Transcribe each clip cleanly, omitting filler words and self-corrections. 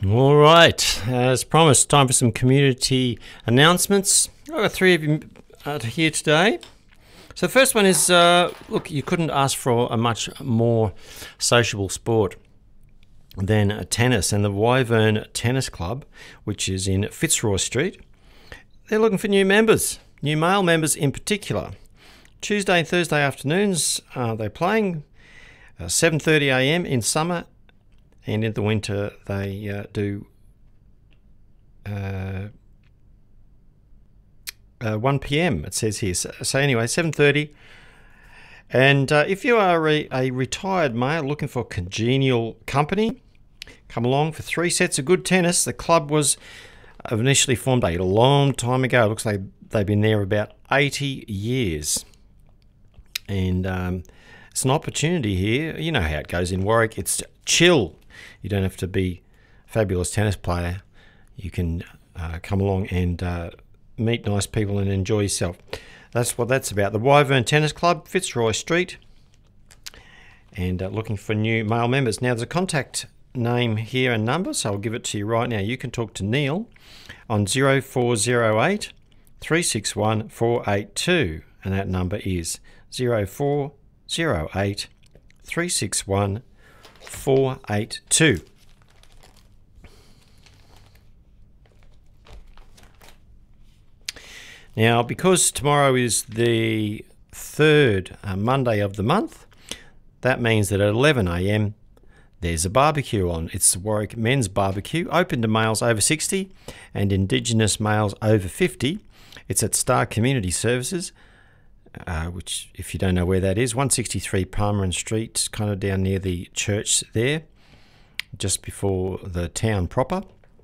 All right, as promised, time for some community announcements. I've got three of you here today. So the first one is, look, you couldn't ask for a much more sociable sport than tennis, and the Wyvern Tennis Club, which is in Fitzroy Street, they're looking for new members, new male members in particular. Tuesday and Thursday afternoons, they're playing 7:30 a.m. in summer, and in the winter they do 1 p.m. it says here. So anyway, 7:30. And if you are a retired male looking for congenial company, come along for 3 sets of good tennis. The club was initially formed a long time ago. It looks like they've been there about 80 years. And it's an opportunity here. You know how it goes in Warwick. It's chill. You don't have to be a fabulous tennis player. You can come along and meet nice people and enjoy yourself. That's what that's about. The Wyvern Tennis Club, Fitzroy Street, and looking for new male members. Now, there's a contact name here and number, so I'll give it to you right now. You can talk to Neil on 0408 361 482, and that number is 0408 361 482. Now, because tomorrow is the third Monday of the month, that means that at 11 a.m. there's a barbecue on. It's the Warwick Men's Barbecue, open to males over 60 and Indigenous males over 50. It's at Star Community Services, which, if you don't know where that is, 163 Palmerin Street, kind of down near the church there, just before the town proper.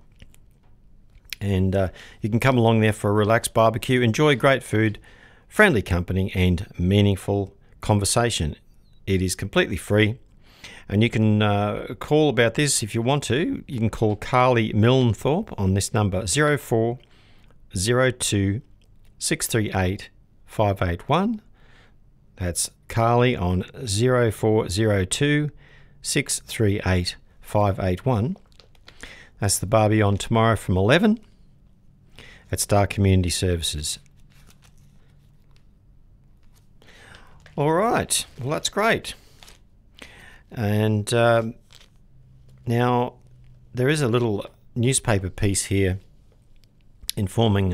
And you can come along there for a relaxed barbecue, enjoy great food, friendly company, and meaningful conversation. It is completely free, and you can call about this if you want to. You can call Carly Milnthorpe on this number, 0402 638 581. That's Carly on 0402 638 581. That's the barbie on tomorrow from 11 at Star Community Services. All right, well, that's great. And now there is a little newspaper piece here informing